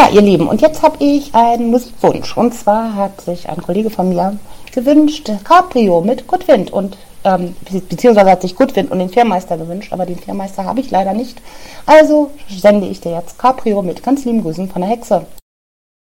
Ja, ihr Lieben, und jetzt habe ich einen Musikwunsch. Und zwar hat sich ein Kollege von mir gewünscht, Cabrio mit Goodwind. Und beziehungsweise hat sich Goodwind und den Fährmeister gewünscht, aber den Fährmeister habe ich leider nicht. Also sende ich dir jetzt Cabrio mit ganz lieben Grüßen von der Hexe.